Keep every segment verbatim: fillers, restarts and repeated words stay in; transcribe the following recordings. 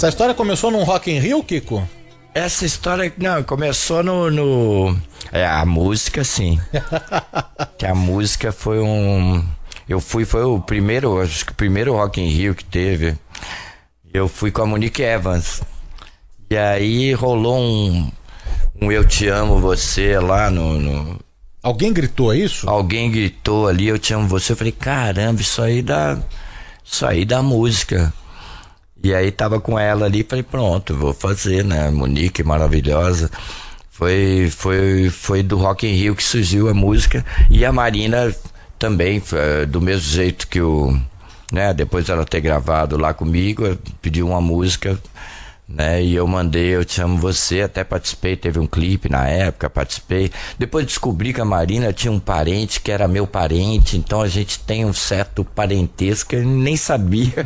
Essa história começou num Rock in Rio, Kiko? Essa história, não, começou no... no é, a música, sim. Que a música foi um... Eu fui, foi o primeiro, acho que o primeiro Rock in Rio que teve. Eu fui com a Monique Evans. E aí rolou um... um Eu Te Amo Você lá no... no... Alguém gritou isso? Alguém gritou ali, Eu Te Amo Você. Eu falei, caramba, isso aí dá... Isso aí dá música. E aí tava com ela ali, falei, pronto, vou fazer, né? Monique, maravilhosa. Foi, foi, foi do Rock in Rio que surgiu a música. E a Marina também, do mesmo jeito que o... né? Depois dela ter gravado lá comigo, pediu uma música, né? E eu mandei Eu Te Amo Você, até participei, teve um clipe na época, participei. Depois descobri que a Marina tinha um parente que era meu parente, então a gente tem um certo parentesco que eu nem sabia.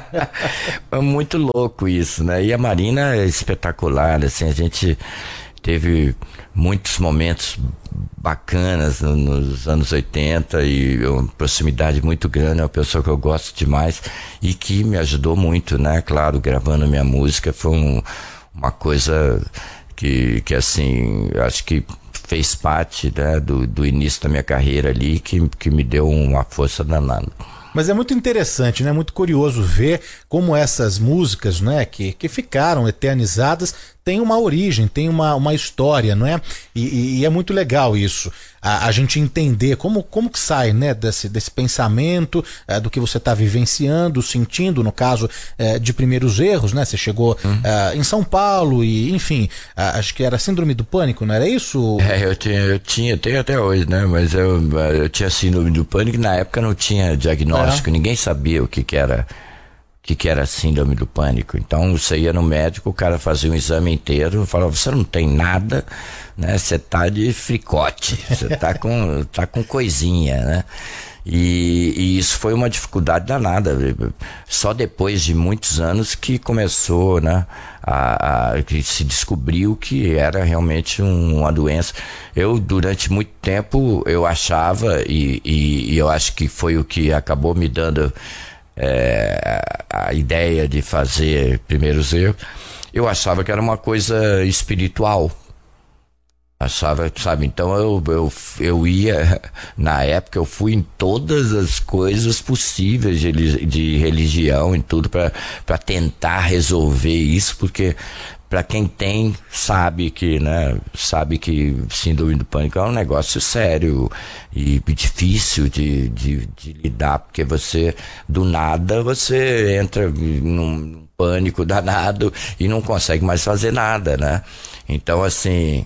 É muito louco isso, né? E a Marina é espetacular, assim, a gente teve muitos momentos bacanas nos anos oitenta e uma proximidade muito grande, é uma pessoa que eu gosto demais e que me ajudou muito, né? Claro, gravando minha música foi um, uma coisa que, que assim, acho que fez parte, né, do, do início da minha carreira ali, que, que me deu uma força danada. Mas é muito interessante, né? Muito curioso ver como essas músicas, né, que, que ficaram eternizadas, têm uma origem, têm uma, uma história, não é? E, e é muito legal isso, a, a gente entender como, como que sai, né, desse, desse pensamento, é, do que você está vivenciando, sentindo, no caso é, de primeiros erros, né? Você chegou hum. é, em São Paulo e, enfim, é, acho que era síndrome do pânico, não era isso? É, eu tinha, eu tinha, tenho até hoje, né? Mas eu, eu tinha síndrome do pânico e na época não tinha diagnóstico, é. Ninguém sabia o que que era... o que que era síndrome do pânico. Então você ia no médico, o cara fazia um exame inteiro, falava, você não tem nada, né? Você tá de fricote, você tá com, tá com coisinha, né? E, e isso foi uma dificuldade danada. Só depois de muitos anos que começou, né? A, a, que se descobriu que era realmente um, uma doença. Eu, durante muito tempo, eu achava, e, e, e eu acho que foi o que acabou me dando É, a ideia de fazer Primeiros Erros, eu achava que era uma coisa espiritual, achava, sabe, então eu, eu, eu ia, na época eu fui em todas as coisas possíveis de, de religião, em tudo, para tentar resolver isso, porque para quem tem, sabe que, né, sabe que síndrome do pânico é um negócio sério e difícil de, de, de lidar, porque você, do nada, você entra num pânico danado e não consegue mais fazer nada, né? Então, assim,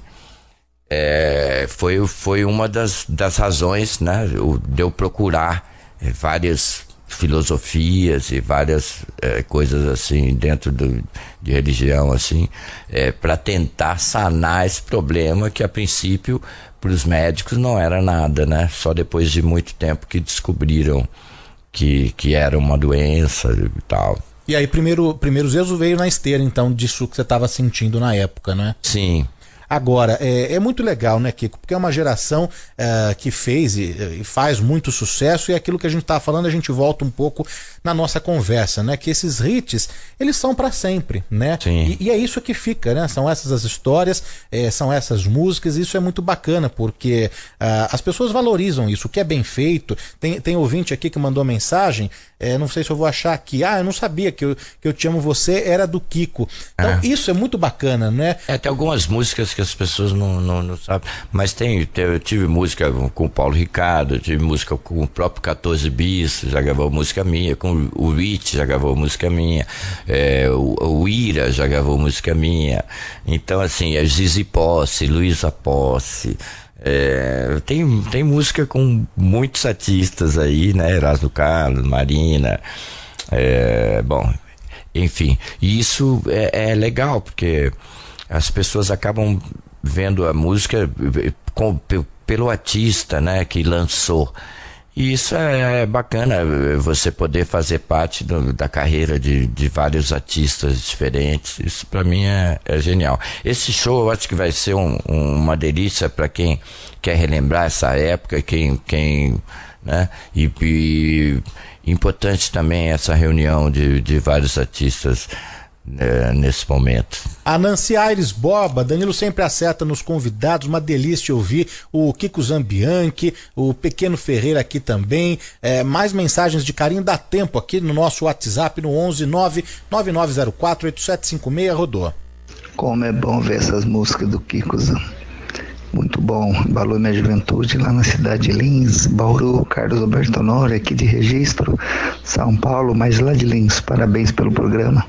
é, foi, foi uma das, das razões, né, de eu procurar é, várias filosofias e várias é, coisas assim dentro do, de religião assim, é, para tentar sanar esse problema que a princípio para os médicos não era nada, né? Só depois de muito tempo que descobriram que, que era uma doença e tal. E aí primeiro, Primeiros Erros veio na esteira então disso que você estava sentindo na época, né? Sim. Agora, é, é muito legal, né, Kiko? Porque é uma geração é, que fez e, e faz muito sucesso, e aquilo que a gente estava falando, a gente volta um pouco na nossa conversa, né? Que esses hits, eles são para sempre, né? Sim. E, e é isso que fica, né? São essas as histórias, é, são essas músicas, e isso é muito bacana, porque uh, as pessoas valorizam isso, o que é bem feito. Tem, tem ouvinte aqui que mandou mensagem, é, não sei se eu vou achar aqui, ah, eu não sabia que eu, que eu Te Amo Você era do Kiko. Então, é. Isso é muito bacana, né? É, tem algumas músicas que as pessoas não, não, não sabem, mas tem, tem, eu tive música com o Paulo Ricardo, tive música com o próprio quatorze bis, já gravou música minha, com o Rich já gravou música minha, é, o, o Ira já gravou música minha, então assim, é Zizi Posse, Luísa Posse, é, tem, tem música com muitos artistas aí, né, Erasmo Carlos, Marina, é, bom, enfim, e isso é, é legal, porque as pessoas acabam vendo a música com, pelo artista, né, que lançou. E isso é, é bacana, você poder fazer parte do, da carreira de, de vários artistas diferentes. Isso para mim é, é genial. Esse show eu acho que vai ser um, um, uma delícia para quem quer relembrar essa época, quem, quem, né, e, e importante também essa reunião de, de vários artistas é, nesse momento. A Nancy Aires Borba, Danilo sempre acerta nos convidados, uma delícia ouvir o Kiko Zambianchi, o Pequeno Ferreira aqui também, é, mais mensagens de carinho, dá tempo aqui no nosso WhatsApp no onze nove nove nove zero quatro oito sete cinco seis, rodou. Como é bom ver essas músicas do Kiko Zam. Muito bom, embalou minha juventude lá na cidade de Lins, Bauru, Carlos Alberto Honório, aqui de Registro, São Paulo, mas lá de Lins. Parabéns pelo programa.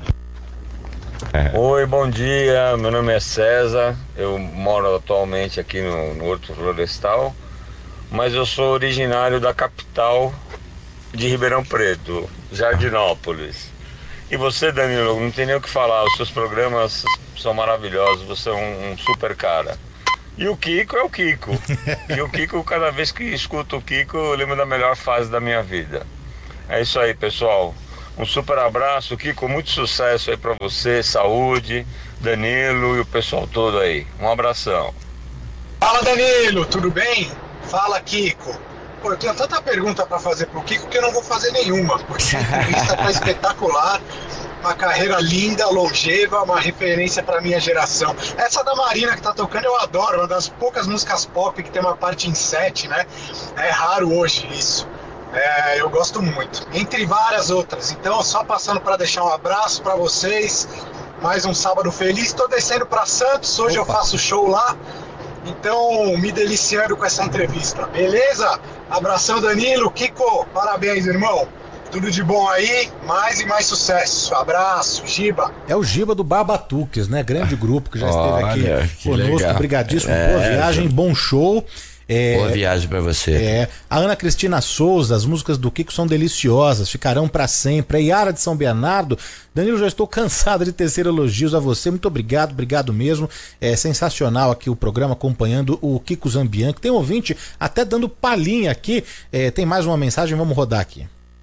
Oi, bom dia, meu nome é César, eu moro atualmente aqui no, no Horto Florestal, mas eu sou originário da capital de Ribeirão Preto, Jardinópolis. E você, Danilo, não tem nem o que falar, os seus programas são maravilhosos, você é um, um super cara. E o Kiko é o Kiko. E o Kiko, cada vez que escuto o Kiko, eu lembro da melhor fase da minha vida. É isso aí, pessoal. Um super abraço, Kiko. Muito sucesso aí pra você, saúde, Danilo e o pessoal todo aí. Um abração. Fala, Danilo, tudo bem? Fala, Kiko. Pô, eu tenho tanta pergunta pra fazer pro Kiko que eu não vou fazer nenhuma, porque a entrevista tá espetacular. Uma carreira linda, longeva, uma referência pra minha geração. Essa da Marina que tá tocando eu adoro, uma das poucas músicas pop que tem uma parte em sete, né? É raro hoje isso. É, eu gosto muito. Entre várias outras. Então, só passando para deixar um abraço pra vocês. Mais um sábado feliz. Tô descendo pra Santos, hoje Opa. eu faço show lá. Então, me deliciando com essa entrevista. Beleza? Abração, Danilo. Kiko, parabéns, irmão. Tudo de bom aí, mais e mais sucesso. Abraço, Giba. É o Giba do Barbatuques, né? Grande grupo que já esteve Olha, aqui conosco. Obrigadíssimo, é, boa viagem, é, bom show. É, boa viagem pra você. É, a Ana Cristina Souza, as músicas do Kiko são deliciosas, ficarão pra sempre. A Yara de São Bernardo, Danilo, já estou cansado de tecer elogios a você, muito obrigado, obrigado mesmo. É sensacional aqui o programa acompanhando o Kiko Zambianchi. Tem um ouvinte até dando palhinha aqui, é, tem mais uma mensagem, vamos rodar aqui.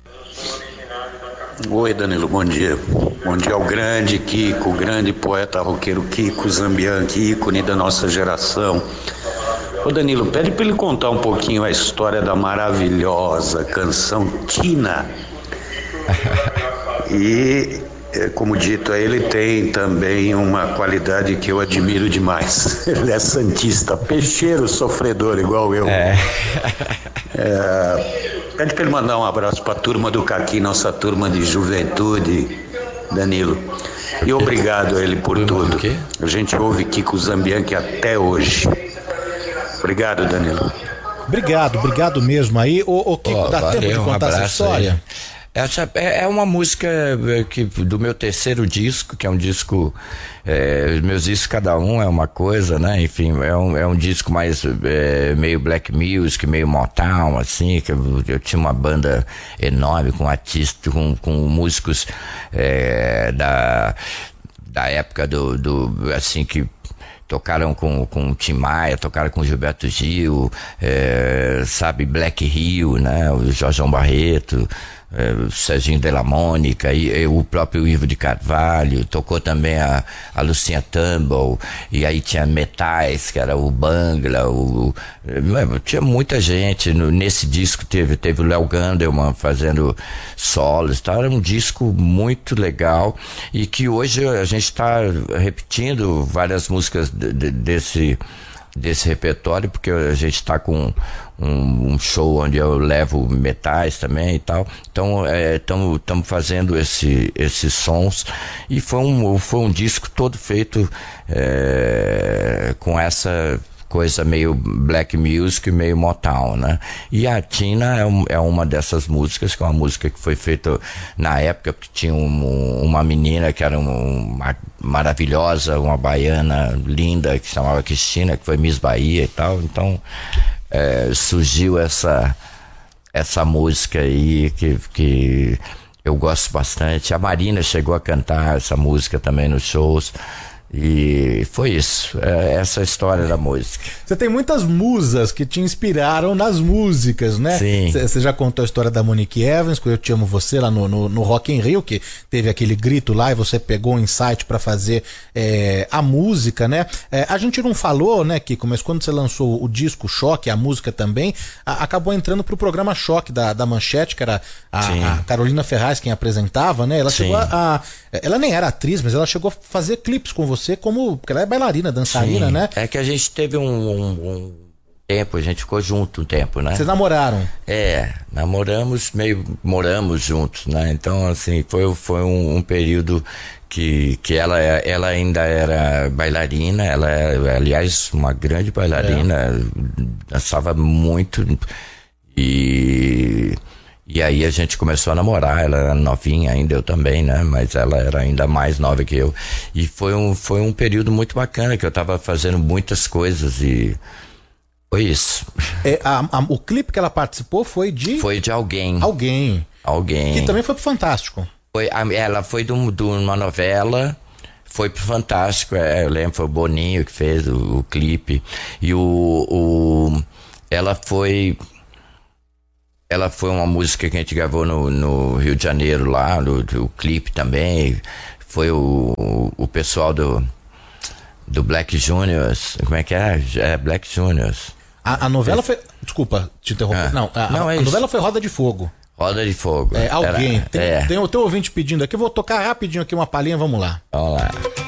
Oi, Danilo, bom dia. Bom dia ao grande Kiko, grande poeta roqueiro Kiko Zambianchi, ícone da nossa geração. Ô Danilo, pede para ele contar um pouquinho a história da maravilhosa canção Tina. E, como dito, ele tem também uma qualidade que eu admiro demais. Ele é santista, peixeiro sofredor, igual eu. É. É, pede para ele mandar um abraço para a turma do Caqui, nossa turma de juventude, Danilo. E obrigado a ele por tudo. A gente ouve Kiko Zambianchi até hoje. Obrigado, Danilo. Obrigado, obrigado mesmo aí. Ô, ô Kiko, oh, dá valeu, tempo de contar um essa história? Aí. Essa é uma música que, do meu terceiro disco, que é um disco, é, meus discos cada um é uma coisa, né? Enfim, é um, é um disco mais é, meio black music, meio Motown, assim, que eu, eu tinha uma banda enorme com artistas, com, com músicos é, da, da época do, do, assim, que tocaram com, com o Tim Maia, tocaram com o Gilberto Gil, é, sabe, Black Rio, né? O Jorjão Barreto, é, o Serginho Della Mônica, e, e o próprio Ivo de Carvalho, tocou também a, a Lucinha Tumble, e aí tinha Metais, que era o Bangla, o, o, tinha muita gente, no, nesse disco teve, teve o Léo Gandelman fazendo solos, tá? Era um disco muito legal, e que hoje a gente está repetindo várias músicas de, de, desse desse repertório, porque a gente está com um, um show onde eu levo metais também e tal, então estamos é, fazendo esse, esses sons, e foi um, foi um disco todo feito é, com essa coisa meio black music, meio Motown, né? E a Tina é, um, é uma dessas músicas, que é uma música que foi feita na época que tinha um, uma menina que era uma maravilhosa, uma baiana linda, que se chamava Cristina, que foi Miss Bahia e tal, então é, surgiu essa essa música aí que, que eu gosto bastante. A Marina chegou a cantar essa música também nos shows. E foi isso, é essa história da música. Você tem muitas musas que te inspiraram nas músicas, né? Sim. Você já contou a história da Monique Evans, com Eu Te Amo Você, lá no, no, no Rock in Rio, que teve aquele grito lá e você pegou um insight para fazer é, a música, né? É, a gente não falou, né, Kiko, mas quando você lançou o disco Choque, a música também, a, acabou entrando pro programa Choque da, da Manchete, que era a, a Carolina Ferraz quem apresentava, né? Ela Sim. chegou a, a... Ela nem era atriz, mas ela chegou a fazer clipes com você, como porque ela é bailarina, dançarina, Sim. né? É que a gente teve um, um, um tempo, a gente ficou junto um tempo, né? Vocês namoraram? É, namoramos, meio moramos juntos, né? Então, assim, foi, foi um, um período que, que ela, ela ainda era bailarina, ela é, aliás, uma grande bailarina, é. dançava muito e... E aí a gente começou a namorar, ela era novinha ainda, eu também, né? Mas ela era ainda mais nova que eu. E foi um, foi um período muito bacana, que eu tava fazendo muitas coisas e foi isso. É, a, a, o clipe que ela participou foi de... Foi de alguém. Alguém. Alguém. Que também foi pro Fantástico. Foi, a, ela foi de, um, de uma novela, foi pro Fantástico, é, eu lembro, foi o Boninho que fez o, o clipe. E o, o... Ela foi... Ela foi uma música que a gente gravou no, no Rio de Janeiro lá, no, no clipe também. Foi o, o pessoal do, do Black Juniors. Como é que é? É Black Juniors. A, a novela foi... Desculpa te interromper. Ah. Não, a, Não, é a novela foi Roda de Fogo. Roda de Fogo. É, alguém. Era, tem, é. tem o teu ouvinte pedindo aqui. Eu vou tocar rapidinho aqui uma palhinha, vamos lá. Vamos lá.